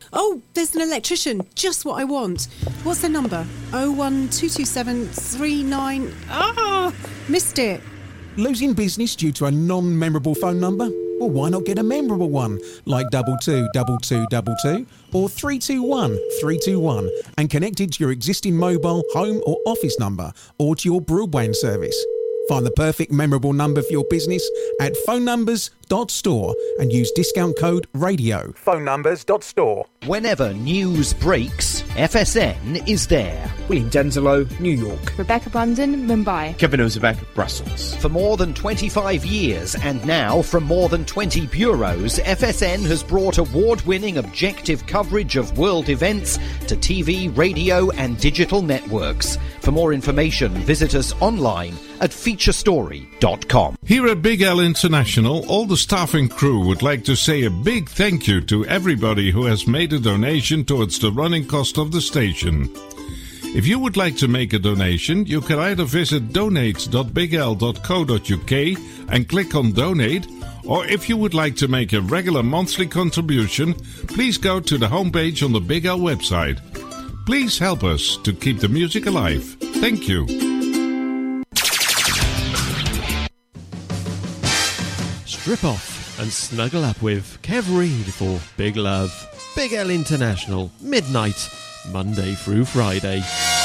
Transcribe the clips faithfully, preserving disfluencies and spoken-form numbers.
Oh, there's an electrician. Just what I want. What's their number? oh one two two seven three nine... Ah, missed it. Losing business due to a non-memorable phone number? Well, why not get a memorable one, like double two double two double two or three two one three two one, and connect it to your existing mobile, home or office number, or to your broadband service. Find the perfect memorable number for your business at phone numbers dot store and use discount code radio. phone numbers dot store. Whenever news breaks, F S N is there. William Denzelo, New York. Rebecca Brandon, Mumbai. Kevin Ozebek, Brussels. For more than twenty-five years, and now from more than twenty bureaus, F S N has brought award-winning objective coverage of world events to T V, radio and digital networks. For more information, visit us online at feature story dot com. Here at Big L International, all the staff and crew would like to say a big thank you to everybody who has made a donation towards the running cost of the station. If you would like to make a donation, you can either visit donate dot big l dot co dot u k and click on donate, or if you would like to make a regular monthly contribution, please go to the homepage on the Big L website. Please help us to keep the music alive. Thank you. Strip off and snuggle up with Kev Reed for Big Love. Big L International, midnight, Monday through Friday.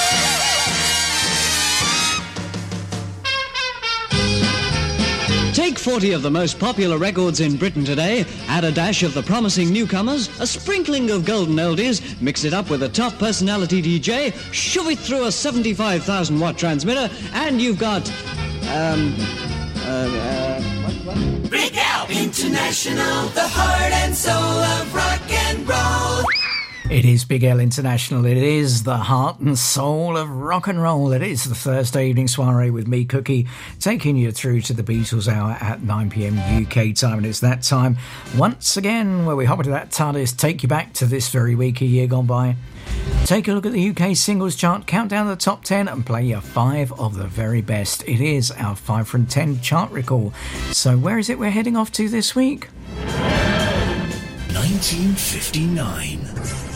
Take forty of the most popular records in Britain today, add a dash of the promising newcomers, a sprinkling of golden oldies, mix it up with a top personality D J, shove it through a seventy-five thousand watt transmitter, and you've got... Um... Uh, uh, what, what? Big L International, the heart and soul of rock and roll. It is Big L International. It is the heart and soul of rock and roll. It is the Thursday evening soiree with me, Cookie, taking you through to the Beatles hour at nine p.m. U K time. And it's that time once again where we hop into that TARDIS, take you back to this very week, a year gone by. Take a look at the U K singles chart, count down the top ten and play you five of the very best. It is our five from ten chart recall. So where is it we're heading off to this week? nineteen fifty-nine.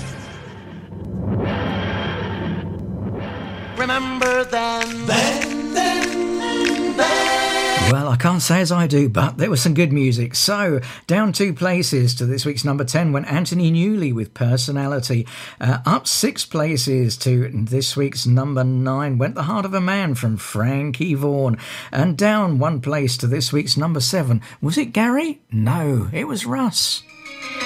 Remember then, then, then, then. Well, I can't say as I do, but there was some good music. So, down two places to this week's number ten went Anthony Newley with Personality. Uh, up six places to this week's number nine went The Heart of a Man from Frankie Vaughan. And down one place to this week's number seven. Was it Gary? No, it was Russ.